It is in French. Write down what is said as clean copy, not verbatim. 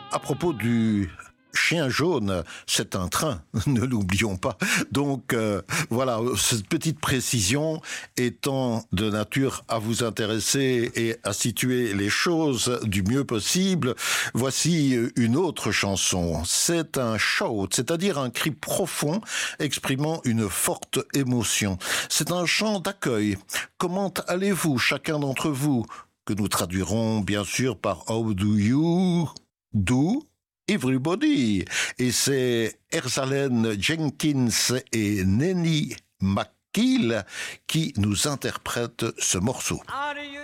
À propos du chien jaune, c'est un train, ne l'oublions pas. Donc voilà, cette petite précision étant de nature à vous intéresser et à situer les choses du mieux possible, voici une autre chanson. C'est un shout, c'est-à-dire un cri profond exprimant une forte émotion. C'est un chant d'accueil. Comment allez-vous, chacun d'entre vous, que nous traduirons bien sûr par How do you do everybody. Et c'est Erzalén Jenkins et Nenny McKeel qui nous interprètent ce morceau.